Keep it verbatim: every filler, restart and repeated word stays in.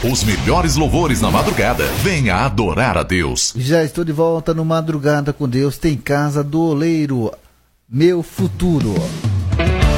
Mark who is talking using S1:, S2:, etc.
S1: Os melhores louvores na madrugada. Venha adorar a Deus.
S2: Já estou de volta no Madrugada com Deus. Tem Casa do Oleiro, meu futuro.